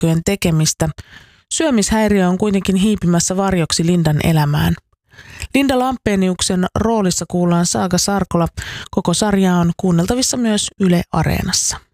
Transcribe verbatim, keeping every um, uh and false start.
keittiölikkojen tekemistä. Syömishäiriö on kuitenkin hiipimässä varjoksi Lindan elämään. Linda Lampeniuksen roolissa kuullaan Saaga Sarkola. Koko sarja on kuunneltavissa myös Yle Areenassa.